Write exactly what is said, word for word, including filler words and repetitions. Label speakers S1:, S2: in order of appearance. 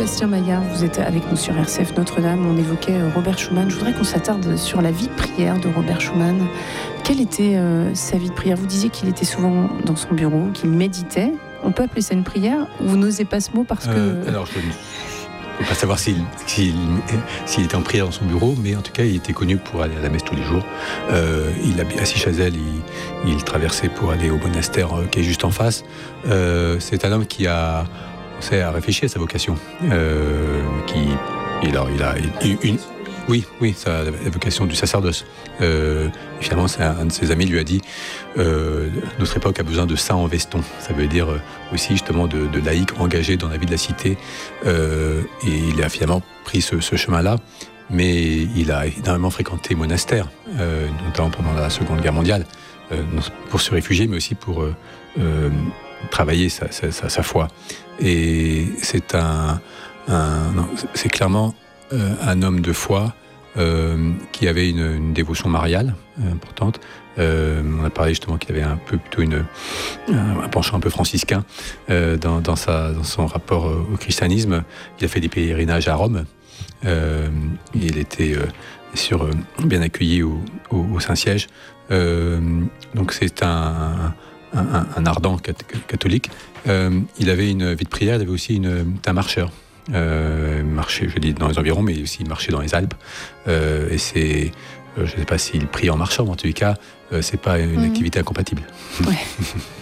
S1: Sébastien Maillard, vous êtes avec nous sur R C F Notre-Dame. On évoquait Robert Schumann. Je voudrais qu'on s'attarde sur la vie de prière de Robert Schumann. Quelle était euh, sa vie de prière ? Vous disiez qu'il était souvent dans son bureau, qu'il méditait. On peut appeler ça une prière ? Ou vous n'osez pas ce mot parce que...
S2: Euh, alors, je ne peux pas savoir s'il, s'il, s'il était en prière dans son bureau, mais en tout cas, il était connu pour aller à la messe tous les jours. Euh, il a, à Sichazel, il, il traversait pour aller au monastère euh, qui est juste en face. Euh, c'est un homme qui a, a réfléchi à sa vocation. Euh, qui, et alors, il a une... une Oui, oui, ça, la vocation du sacerdoce. Euh, finalement, c'est un, un de ses amis lui a dit euh, notre époque a besoin de saints en veston. Ça veut dire aussi justement de, de laïcs engagés dans la vie de la cité. Euh, et il a finalement pris ce, ce chemin-là, mais il a énormément fréquenté monastères, euh, notamment pendant la Seconde Guerre mondiale, euh, pour se réfugier, mais aussi pour euh, euh, travailler sa, sa, sa, sa foi. Et c'est un, un non, c'est clairement euh, un homme de foi. Euh, qui avait une, une dévotion mariale euh, importante. Euh, on a parlé justement qu'il avait un peu plutôt une, un, un penchant un peu franciscain euh, dans, dans, sa, dans son rapport au christianisme. Il a fait des pèlerinages à Rome. Euh, il était euh, bien sûr euh, bien accueilli au, au, au Saint-Siège. Euh, donc c'est un, un, un ardent catholique. Euh, il avait une vie de prière, il avait aussi une, un marcheur. Euh, marcher, je dis dans les environs, mais aussi marcher dans les Alpes. Euh, et c'est, euh, je ne sais pas s'il prie en marchant, mais en tous les cas, euh, c'est pas une mmh. activité incompatible.
S1: Ouais.